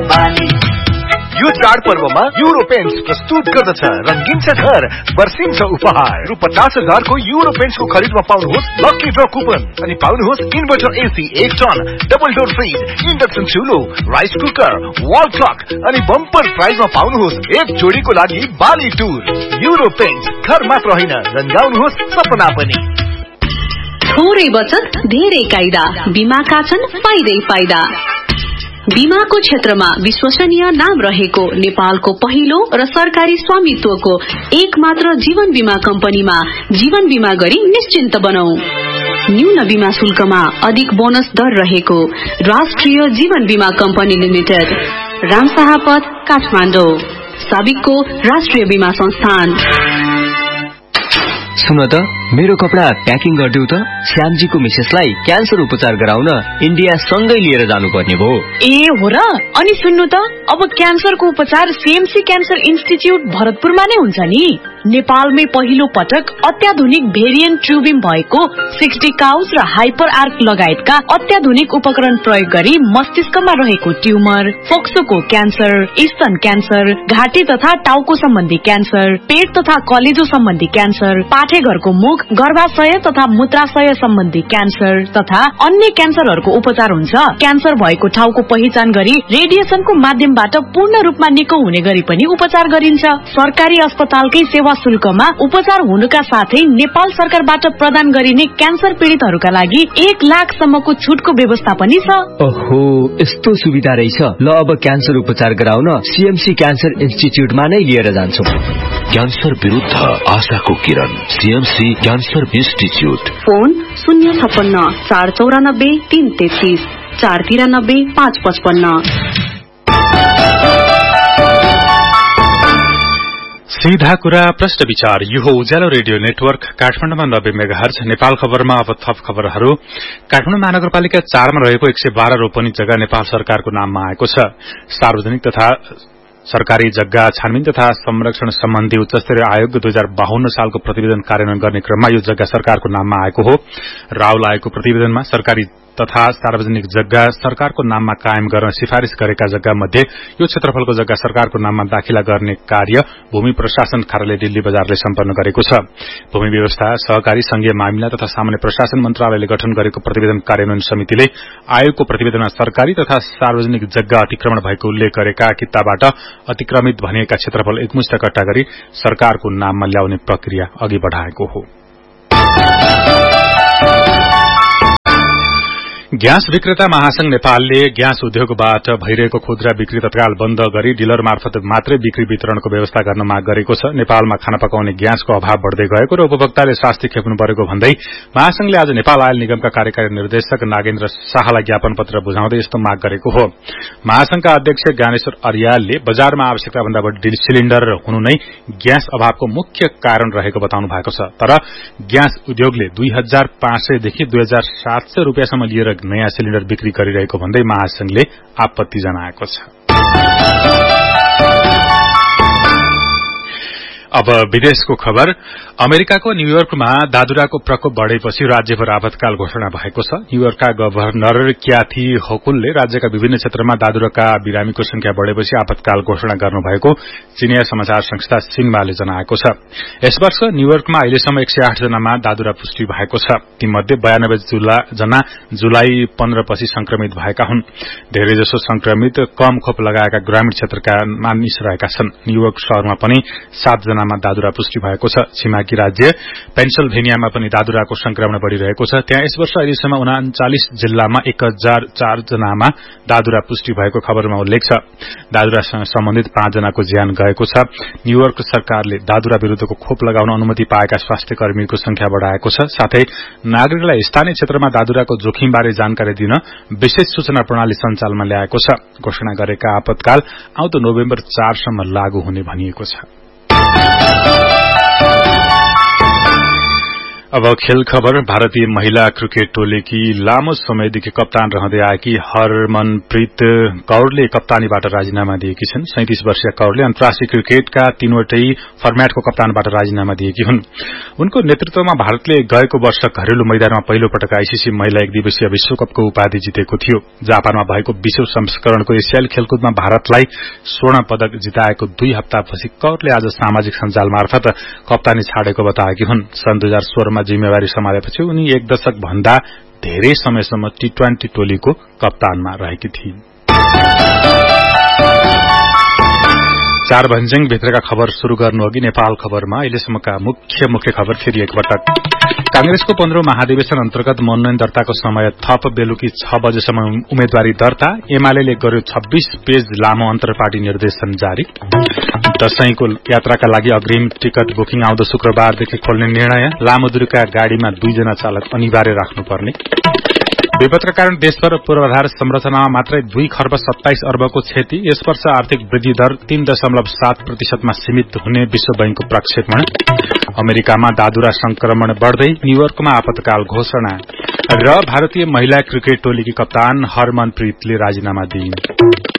बाली। यो चाडपर्वमा युरो पेन्ट्स प्रस्तुत गर्दछ रंगीन छ घर वर्षिन्छ उपहार रु 50,000 को युरो पेन्ट्स को खरिदमा पाउनुहोस् लकी ड्र कुपन अनि पाउनुहोस् inverter AC 1 ton double door fridge induction चुलो rice cooker wall clock अनि बम्पर प्राइजमा पाउनुहोस् एक जोडीको लागि बाली टुर। युरो पेन्ट्स घर मात्र होइन रंगाउनुहोस् सपना पनि। थोरै बचत धेरै कायदा बीमाका छन् फाइदै फाइदा। बीमाको क्षेत्रमा विश्वसनीय नाम रहेको नेपालको पहिलो र सरकारी स्वामित्वको एक मात्र जीवन बीमा कम्पनीमा जीवन बीमा गरी निश्चिन्त बनौ। न्यून बीमा शुल्कमा अधिक बोनस दर रहेको राष्ट्रिय जीवन बीमा कम्पनी लिमिटेड, रामशाहपथ, काठमाडौँ। साबिकको राष्ट्रिय बीमा संस्थान। सुन त मेरो कपडा प्याकिङ गरिदेऊ त। श्यामजीको मिसेसलाई क्यान्सर उपचार गराउन इन्डिया सँगै लिएर जानुपर्ने भो। ए हो र? अनि सुन्नु त, अब क्यान्सरको उपचार सीएमसी क्यान्सर इन्स्टिच्युट भरतपुरमा नै हुन्छ नि। नेपालमै पहिलो पटक अत्याधुनिक भेरिएन्ट ट्युबिङ भएको 60 काउज र हाइपर आर्क लगायतका अत्याधुनिक उपकरण प्रयोग गरी मस्तिष्कमा रहेको ट्युमर, फोक्सोको क्यान्सर, स्तन क्यान्सर, घाँटी तथा टाउको सम्बन्धी क्यान्सर, पेट तथा कलेजो सम्बन्धी क्यान्सर, पाठेघरको मुख, गर्भाशय तथा मूत्राशय सम्बन्धी क्यान्सर तथा अन्य क्यान्सरहरूको उपचार हुन्छ। क्यान्सर भएको ठाउँको पहिचान गरी रेडिएसनको माध्यमबाट पूर्ण रूपमा निको हुने गरी पनि उपचार गरिन्छ। सरकारी अस्पतालकै सेवा शुल्कमा उपचार हुनुका साथै नेपाल सरकारबाट प्रदान गरिने क्यान्सर पीडितहरूका लागि 1 लाख सम्मको छुटको व्यवस्था पनि छ। ओहो, यस्तो सुविधा रहेछ। ल अब क्यान्सर उपचार गराउन सीएमसी क्यान्सर इन्स्टिच्युटमा नै लिएर जान्छु। क्यान्सर विरुद्ध आशाको किरण सीएमसी क्यान्सर इन्स्टिच्युट। फोन 056 494 333 493 555। सीधा कुरा प्रश्न विचार। यो हो उज्यालो रेडियो नेटवर्क काठमाडौँमा 90 मेगाहर्ज। नेपाल खबरमा अब थप खबरहरू। काठमाडौँ महानगरपालिका 4 मा रहेको 112 रोपनी जग्गा नेपाल सरकारको नाममा आएको छ। सार्वजनिक तथा सरकारी जग्गा छानबिन तथा संरक्षण सम्बन्धी उच्चस्तरीय आयोग 2052 सालको प्रतिवेदन कार्यान्वयन गर्ने क्रममा यो जग्गा सरकारको नाममा आएको हो। राहुल आयोगको प्रतिवेदनमा सरकारी तथा सार्वजनिक जग्गा सरकारको नाममा कायम गर्न सिफारिश गरेका जग्गा मध्ये यो क्षेत्रफलको जग्गा सरकारको नाममा दाखिला गर्ने कार्य भूमि प्रशासन कार्यालय दिल्ली बजारले सम्पन्न गरेको छ। भूमि व्यवस्था, सहकारी संघीय मामिला तथा सामान्य प्रशासन मन्त्रालयले गठन गरेको प्रतिवेदन कार्यान्वयन समितिले आयोगको प्रतिवेदनमा सरकारी तथा सार्वजनिक जग्गा अतिक्रमण भएको उल्लेख गरेका किताबाट अतिक्रमित भनिएका क्षेत्रफल एकमुष्ट कट्टा गरी सरकारको नाममा ल्याउने प्रक्रिया अघि बढ़ाएको हो। ग्यास विक्रेता महासंघ नेपालले ग्यास उद्योगबाट भइरहेको खुद्रा बिक्री तत्काल बन्द गरी डिलर मार्फत मात्रै बिक्री वितरणको व्यवस्था गर्न माग गरेको छ। नेपालमा खाना पकाउने ग्यासको अभाव बढ़दै गएको र उपभोक्ताले शास्ति खेप्नु परेको भन्दै महासंघले आज नेपाल आयल निगमका कार्यकारी निर्देशक नागेन्द्र शाहलाई ज्ञापन पत्र बुझाउँदै यस्तो माग गरेको हो। महासंघका अध्यक्ष ज्ञानेश्वर अर्यालले बजारमा आवश्यकता भन्दा बढी सिलिण्डर हुनु नै ग्यास अभावको मुख्य कारण रहेको बताउनु भएको छ। तर ग्यास उद्योगले 2500 देखि 2700 रुपियाँसम्म लिएर नयाँ सिलिण्डर बिक्री गरिरहेको भन्दै महासंघले आपत्ति जनाएको छ। अब विदेशको खबर। अमेरिकाको न्यूयोर्कमा दादुराको प्रकोप बढ़ेपछि राज्यभर आपतकाल घोषणा भएको छ। न्यूयोर्कका गभर्नर क्याथी होकुलले राज्यका विभिन्न क्षेत्रमा दादुराका बिरामीको संख्या बढ़ेपछि आपतकाल घोषणा गर्नुभएको चिनिया समाचार संस्था सिन्हुवाले जनाएको छ। यस वर्ष न्यूयोर्कमा अहिलेसम्म 108 जनामा दादुरा पुष्टि भएको छ। तीमध्ये 92 जना जुलाई 15 पछि संक्रमित भएका हुन्। धेरैजसो संक्रमित कम खोप लगाएका ग्रामीण क्षेत्रका मानिस रहेका छन्। न्यूयोर्क शहरमा पनि 7 जनामा दादुरा पुष्टि भएको छ। छिमेकी राज्य पेन्सिल्भेनियामा पनि दादुराको संक्रमण बढ़िरहेको छ। त्यहाँ यस वर्ष अहिलेसम्म 39 जिल्लामा 1004 जनामा दादुरा पुष्टि भएको खबरमा उल्लेख छ। दादुरासँग सम्बन्धित 5 जनाको ज्यान गएको छ। न्यूयोर्क सरकारले दादुरा विरूद्धको खोप लगाउन अनुमति पाएका स्वास्थ्य कर्मीको संख्या बढ़ाएको छ। साथै नागरिकलाई स्थानीय क्षेत्रमा दादुराको जोखिमबारे जानकारी दिन विशेष सूचना प्रणाली सञ्चालनमा ल्याएको छ। घोषणा गरेका आपतकाल आउँदो नोभेम्बर 4 सम्म लागू हुने भनिएको छ। अब खेल खबर। भारतीय महिला क्रिकेट टोलीकी लामो समयदेखि कप्तान रहँदै आएकी हरमनप्रीत कौरले कप्तानीबाट राजीनामा दिएकी छन्। 37 वर्षीय कौरले अन्तर्राष्ट्रिय क्रिकेटका 3वटै फर्मेटको कप्तानबाट राजीनामा दिएकी हुन्। उनको नेतृत्वमा भारतले गएको वर्ष घरेलु मैदानमा पहिलो पटक आईसीसी महिला एक दिवसीय विश्वकपको उपाधि जितेको थियो। जापानमा भएको 20औं संस्करणको एसियाली खेलकुदमा भारतलाई स्वर्ण पदक जिताएको 2 हप्तापछि कौरले आज सामाजिक सञ्जाल मार्फत कप्तानी छाडेको बताएकी हुन्। सन् 2016 मा जिम्मेवारी सम्हालेपछि उनी 1 दशक भन्दा धेरै समयसम्म टी20 टोलीको कप्तानमा रहेकी थिइन्। चार भन्ज्याङ भित्रका खबर शुरू गर्नु अघि नेपाल खबरमा अहिलेसम्मका मुख्य खबर फेरि एकपटक। कांग्रेसको 15औं महाधिवेशन अन्तर्गत मनोनयन दर्ताको समय थप बेलुकी 6 बजेसम्म उम्मेद्वारी दर्ता। एमाले गर्यो 26 पेज लामो अन्तर्पार्टी निर्देशन जारी। दशैंको यात्राका लागि अग्रिम टिकट बुकिङ आउँदो शुक्रबारदेखि खोल्ने निर्णय। लामो दूरीका गाड़ीमा 2 जना चालक अनिवार्य राख्नुपर्ने। विपदका कारण देशभर पूर्वाधार संरचनामा मात्रै 2 खर्ब 27 अर्बको क्षति। यस वर्ष आर्थिक वृद्धि दर 3.7% मा सीमित हुने विश्व बैंकको प्रक्षेपण। अमेरिकामा दादुरा संक्रमण बढ़दै, न्यूयोर्कमा आपतकाल घोषणा। र भारतीय महिला क्रिकेट टोलीकी कप्तान हरमनप्रीतले राजीनामा दिइन्।